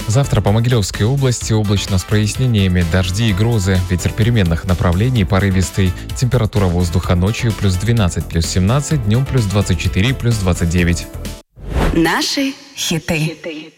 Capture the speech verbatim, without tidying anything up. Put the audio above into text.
Завтра по Могилевской области облачно с прояснениями, дожди и грозы, ветер переменных направлений, порывистый. Температура воздуха ночью плюс двенадцать, плюс семнадцать, днем плюс двадцать четыре, плюс двадцать девять. Наши хиты.